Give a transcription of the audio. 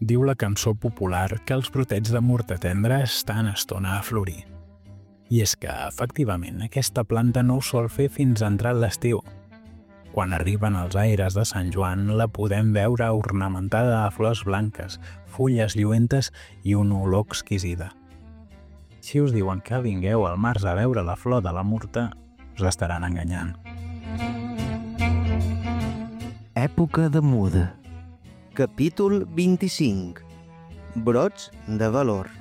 Diu la cançó popular que els brotets de murta tendra estan estona a florir. I és que, efectivament, aquesta planta no ho sol fer fins entrat l'estiu. Quan arriben els aires de Sant Joan, la podem veure ornamentada de flors blanques, fulles lluentes i una olor exquisida. Si us diuen que vingueu al març a veure la flor de la murta, us estaran enganyant. Època de muda. Capítol 25. Brots de valor.